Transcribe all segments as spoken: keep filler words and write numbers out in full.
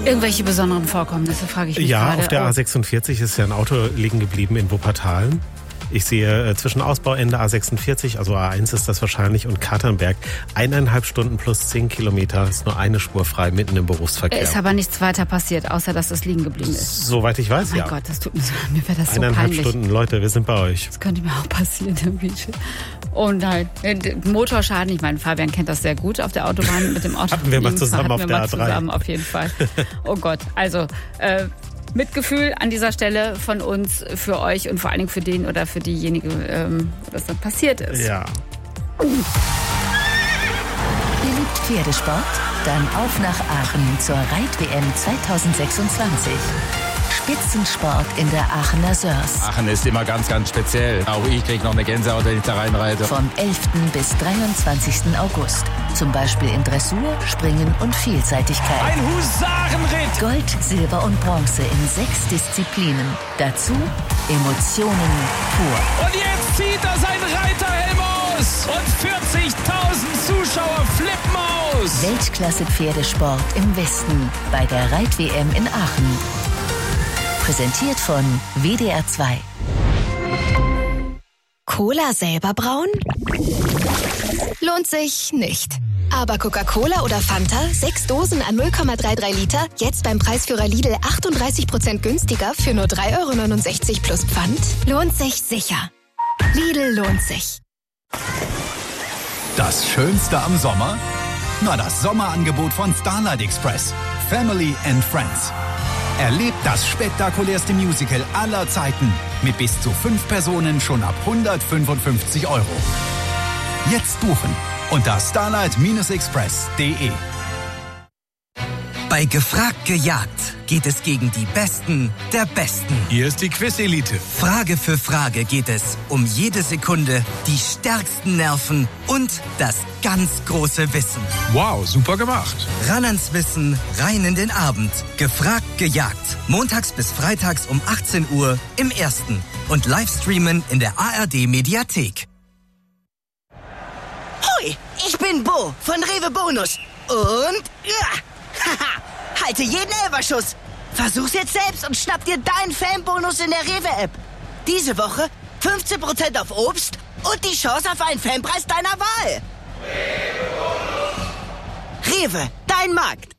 Irgendwelche besonderen Vorkommnisse, frage ich mich Ja, gerade. auf der oh. A sechsundvierzig ist ja ein Auto liegen geblieben in Wuppertal. Ich sehe äh, zwischen Ausbauende A sechsundvierzig, also A eins ist das wahrscheinlich, und Katernberg, eineinhalb Stunden plus zehn Kilometer, ist nur eine Spur frei, mitten im Berufsverkehr. Ist aber nichts weiter passiert, außer dass es liegen geblieben ist. Soweit ich weiß, oh mein ja. Gott, das tut mir so, mir wäre das so Eineinhalb peinlich. Stunden, Leute, wir sind bei euch. Das könnte mir auch passieren irgendwie. Oh nein, Motorschaden, ich meine, Fabian kennt das sehr gut auf der Autobahn mit dem Auto. Hatten wir mal zusammen Hatten auf wir der mal A drei. Zusammen, auf jeden Fall. Oh Gott, also äh, Mitgefühl an dieser Stelle von uns für euch und vor allen Dingen für den oder für diejenige, ähm, wo das dann passiert ist. Ja. Ihr liebt Pferdesport? Dann auf nach Aachen zur Reit-W M zwanzig sechsundzwanzig. Spitzensport in der Aachener Sörs. Aachen ist immer ganz, ganz speziell. Auch ich kriege noch eine Gänsehaut, wenn ich da reinreite. Vom elften bis dreiundzwanzigsten August. Zum Beispiel in Dressur, Springen und Vielseitigkeit. Ein Husarenritt! Gold, Silber und Bronze in sechs Disziplinen. Dazu Emotionen pur. Und jetzt zieht er sein Reiterhelm aus! Und vierzigtausend Zuschauer flippen aus! Weltklasse Pferdesport im Westen bei der Reit-W M in Aachen. Präsentiert von W D R zwei. Cola selber brauen? Lohnt sich nicht. Aber Coca-Cola oder Fanta, sechs Dosen an null Komma dreiunddreißig Liter, jetzt beim Preisführer Lidl achtunddreißig Prozent günstiger für nur drei Euro neunundsechzig plus Pfand? Lohnt sich sicher. Lidl lohnt sich. Das Schönste am Sommer? Na, das Sommerangebot von Starlight Express. Family and Friends. Erlebt das spektakulärste Musical aller Zeiten mit bis zu fünf Personen schon ab hundertfünfundfünfzig Euro. Jetzt buchen unter starlight express punkt de. Bei Gefragt gejagt geht es gegen die Besten der Besten. Hier ist die Quiz-Elite. Frage für Frage geht es um jede Sekunde, die stärksten Nerven und das ganz große Wissen. Wow, super gemacht. Ran ans Wissen, rein in den Abend. Gefragt gejagt. Montags bis freitags um achtzehn Uhr im Ersten. Und Livestreamen in der A R D-Mediathek. Hoi, ich bin Bo von Rewe Bonus. Und... Ja, haha, halte jeden Elferschuss. Versuch's jetzt selbst und schnapp dir deinen Fanbonus in der Rewe-App. Diese Woche fünfzehn Prozent auf Obst und die Chance auf einen Fanpreis deiner Wahl. Rewe, dein Markt.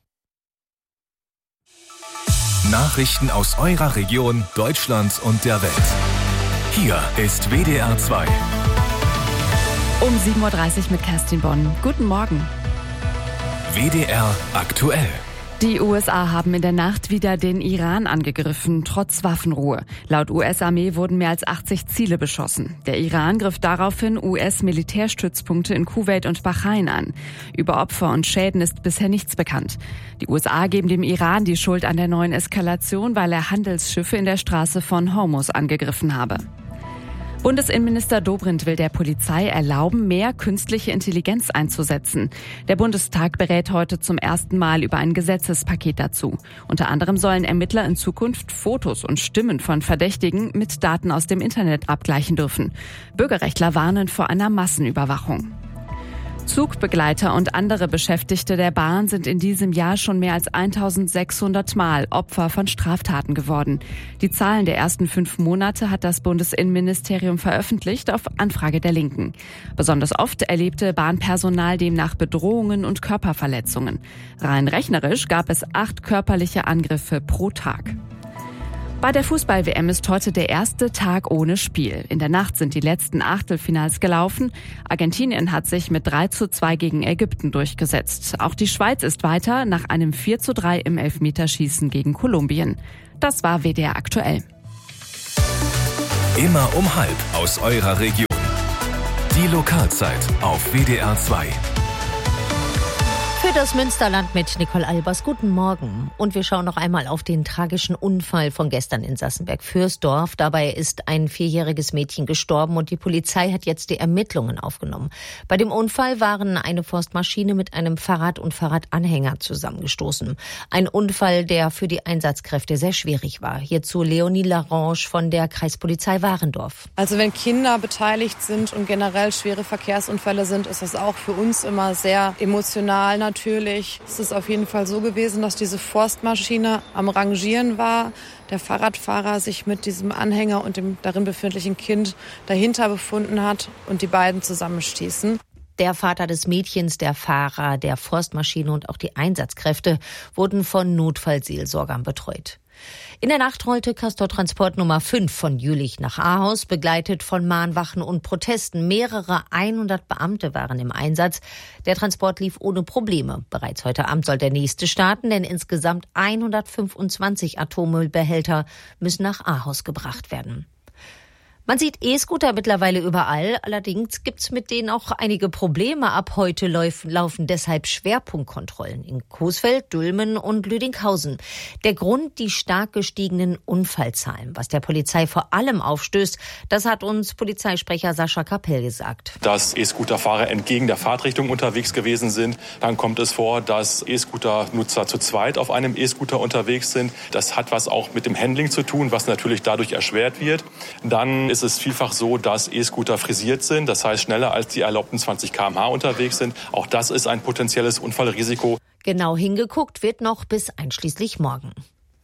Nachrichten aus eurer Region, Deutschland und der Welt. Hier ist W D R zwei. Um sieben Uhr dreißig mit Kerstin Bonn. Guten Morgen. W D R aktuell. Die U S A haben in der Nacht wieder den Iran angegriffen, trotz Waffenruhe. Laut U S-Armee wurden mehr als achtzig Ziele beschossen. Der Iran griff daraufhin U S-Militärstützpunkte in Kuwait und Bahrain an. Über Opfer und Schäden ist bisher nichts bekannt. Die U S A geben dem Iran die Schuld an der neuen Eskalation, weil er Handelsschiffe in der Straße von Hormuz angegriffen habe. Bundesinnenminister Dobrindt will der Polizei erlauben, mehr künstliche Intelligenz einzusetzen. Der Bundestag berät heute zum ersten Mal über ein Gesetzespaket dazu. Unter anderem sollen Ermittler in Zukunft Fotos und Stimmen von Verdächtigen mit Daten aus dem Internet abgleichen dürfen. Bürgerrechtler warnen vor einer Massenüberwachung. Zugbegleiter und andere Beschäftigte der Bahn sind in diesem Jahr schon mehr als eintausendsechshundert Mal Opfer von Straftaten geworden. Die Zahlen der ersten fünf Monate hat das Bundesinnenministerium veröffentlicht auf Anfrage der Linken. Besonders oft erlebte Bahnpersonal demnach Bedrohungen und Körperverletzungen. Rein rechnerisch gab es acht körperliche Angriffe pro Tag. Bei der Fußball-W M ist heute der erste Tag ohne Spiel. In der Nacht sind die letzten Achtelfinals gelaufen. Argentinien hat sich mit drei zu zwei gegen Ägypten durchgesetzt. Auch die Schweiz ist weiter nach einem vier zu drei im Elfmeterschießen gegen Kolumbien. Das war W D R aktuell. Immer um halb aus eurer Region. Die Lokalzeit auf W D R zwei. Für das Münsterland mit Nicole Albers. Guten Morgen. Und wir schauen noch einmal auf den tragischen Unfall von gestern in Sassenberg-Fürstdorf. Dabei ist ein vierjähriges Mädchen gestorben und die Polizei hat jetzt die Ermittlungen aufgenommen. Bei dem Unfall waren eine Forstmaschine mit einem Fahrrad und Fahrradanhänger zusammengestoßen. Ein Unfall, der für die Einsatzkräfte sehr schwierig war. Hierzu Leonie Larange von der Kreispolizei Warendorf. Also wenn Kinder beteiligt sind und generell schwere Verkehrsunfälle sind, ist das auch für uns immer sehr emotional natürlich. natürlich ist es auf jeden Fall so gewesen, dass diese Forstmaschine am Rangieren war, der Fahrradfahrer sich mit diesem Anhänger und dem darin befindlichen Kind dahinter befunden hat und die beiden zusammenstießen. Der Vater des Mädchens, der Fahrer der Forstmaschine und auch die Einsatzkräfte wurden von Notfallseelsorgern betreut. In der Nacht rollte Castor-Transport Nummer fünf von Jülich nach Ahaus, begleitet von Mahnwachen und Protesten. Mehrere hundert Beamte waren im Einsatz. Der Transport lief ohne Probleme. Bereits heute Abend soll der nächste starten, denn insgesamt hundertfünfundzwanzig Atommüllbehälter müssen nach Ahaus gebracht werden. Man sieht E-Scooter mittlerweile überall, allerdings gibt's mit denen auch einige Probleme. Ab heute laufen, laufen deshalb Schwerpunktkontrollen in Coesfeld, Dülmen und Lüdinghausen. Der Grund, die stark gestiegenen Unfallzahlen. Was der Polizei vor allem aufstößt, das hat uns Polizeisprecher Sascha Kapell gesagt. Dass E-Scooter-Fahrer entgegen der Fahrtrichtung unterwegs gewesen sind. Dann kommt es vor, dass E-Scooter-Nutzer zu zweit auf einem E-Scooter unterwegs sind. Das hat was auch mit dem Handling zu tun, was natürlich dadurch erschwert wird. Dann ist es vielfach so, dass E-Scooter frisiert sind, das heißt schneller als die erlaubten zwanzig Kilometer pro Stunde unterwegs sind. Auch das ist ein potenzielles Unfallrisiko. Genau hingeguckt wird noch bis einschließlich morgen.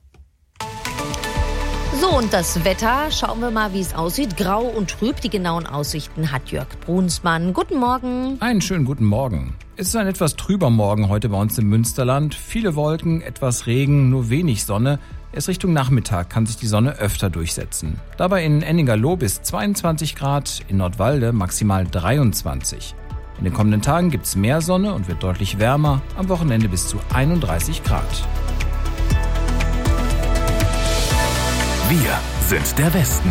So, und das Wetter, schauen wir mal, wie es aussieht. Grau und trüb, die genauen Aussichten hat Jörg Brunsmann. Guten Morgen. Einen schönen guten Morgen. Es ist ein etwas trüber Morgen heute bei uns im Münsterland. Viele Wolken, etwas Regen, nur wenig Sonne. Erst Richtung Nachmittag kann sich die Sonne öfter durchsetzen. Dabei in Ennigerloh bis zweiundzwanzig Grad, in Nordwalde maximal dreiundzwanzig. In den kommenden Tagen gibt es mehr Sonne und wird deutlich wärmer, am Wochenende bis zu einunddreißig Grad. Wir sind der Westen.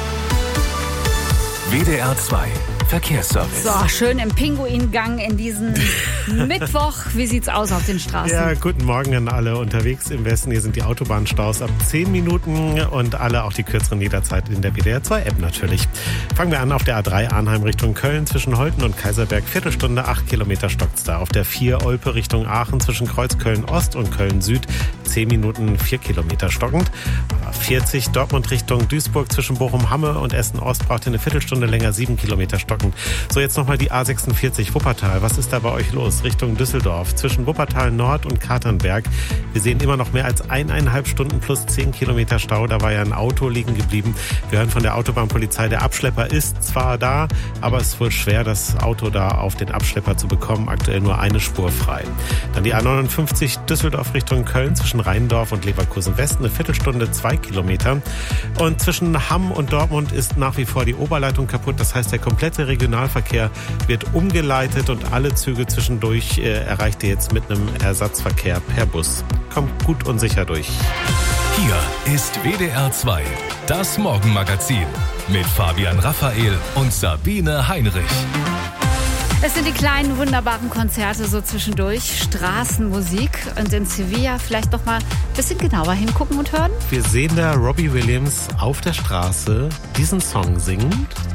W D R zwei Verkehrsservice. So, schön im Pinguingang in diesen Mittwoch. Wie sieht's aus auf den Straßen? Ja, guten Morgen an alle unterwegs im Westen. Hier sind die Autobahnstaus ab zehn Minuten und alle auch die kürzeren jederzeit in der W D R zwei App natürlich. Fangen wir an auf der A drei Arnheim Richtung Köln zwischen Holten und Kaiserberg. Viertelstunde, acht Kilometer stockt's da. Auf der vier Olpe Richtung Aachen zwischen Kreuz Köln Ost und Köln Süd. zehn Minuten, vier Kilometer stockend. vierzig Dortmund Richtung Duisburg zwischen Bochum-Hamme und Essen Ost braucht ihr eine Viertelstunde länger, sieben Kilometer stockend. So, jetzt nochmal die A sechsundvierzig Wuppertal. Was ist da bei euch los? Richtung Düsseldorf zwischen Wuppertal Nord und Katernberg. Wir sehen immer noch mehr als eineinhalb Stunden plus zehn Kilometer Stau. Da war ja ein Auto liegen geblieben. Wir hören von der Autobahnpolizei, der Abschlepper ist zwar da, aber es ist wohl schwer, das Auto da auf den Abschlepper zu bekommen. Aktuell nur eine Spur frei. Dann die A neunundfünfzig Düsseldorf Richtung Köln zwischen Rheindorf und Leverkusen West. Eine Viertelstunde, zwei Kilometer. Und zwischen Hamm und Dortmund ist nach wie vor die Oberleitung kaputt. Das heißt, der komplette Regionalverkehr wird umgeleitet und alle Züge zwischendurch äh, erreicht ihr jetzt mit einem Ersatzverkehr per Bus. Kommt gut und sicher durch. Hier ist W D R zwei, das Morgenmagazin mit Fabian Raphael und Sabine Heinrich. Es sind die kleinen, wunderbaren Konzerte so zwischendurch, Straßenmusik und in Sevilla vielleicht noch mal ein bisschen genauer hingucken und hören. Wir sehen da Robbie Williams auf der Straße diesen Song singend.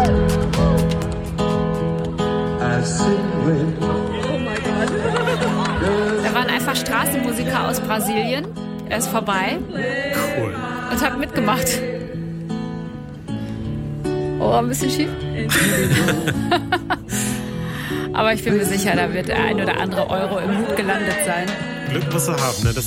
Da waren einfach Straßenmusiker aus Brasilien. Er ist vorbei. Cool. Und hat mitgemacht. Oh, ein bisschen schief. Aber ich bin mir sicher, da wird der ein oder andere Euro im Hut gelandet sein. Glück muss er haben, ne? Das